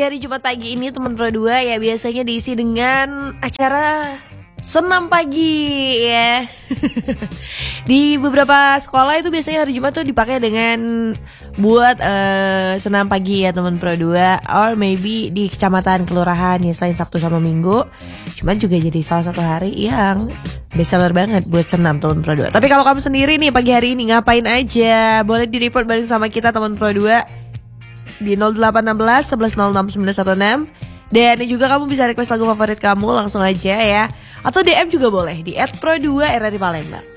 di hari Jumat pagi ini teman Pro 2 ya biasanya diisi dengan acara senam pagi ya. Di beberapa sekolah itu biasanya hari Jumat tuh dipakai dengan buat senam pagi ya teman Pro 2, or maybe di kecamatan kelurahan ya selain Sabtu sama Minggu. Cuman juga jadi salah satu hari yang bestseller banget buat senam teman Pro 2. Tapi kalau kamu sendiri nih pagi hari ini ngapain aja? Boleh di-report bareng sama kita teman Pro 2 di 0816 1106 916. Dan juga kamu bisa request lagu favorit kamu langsung aja ya. Atau DM juga boleh di @pro2rri Palembang.